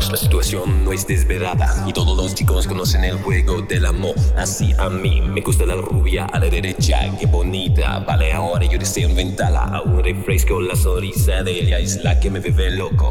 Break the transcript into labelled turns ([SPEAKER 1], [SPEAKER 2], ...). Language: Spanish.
[SPEAKER 1] La situación no es desvelada y todos los chicos conocen el juego del amor. Así a mí me gusta la rubia a la derecha, qué bonita. Vale, ahora yo deseo inventarla a un refresco. La sonrisa de ella es la que me vuelve loco.